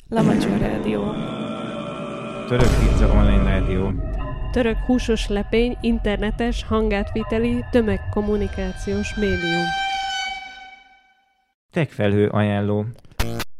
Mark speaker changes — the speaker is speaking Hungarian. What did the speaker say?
Speaker 1: Lamacsa Rádió.
Speaker 2: Török pizza online rádió.
Speaker 1: Török húsos lepény internetes hangátviteli tömegkommunikációs médium.
Speaker 2: Techfelhő ajánló.